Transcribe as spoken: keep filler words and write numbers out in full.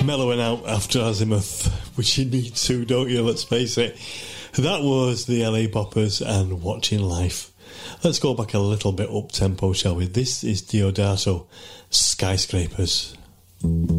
mellowing out after Azimuth, which you need to, don't you? Let's face it. That was the L A Poppers and Watching Life. Let's go back a little bit up tempo, shall we? This is Deodato, Skyscrapers.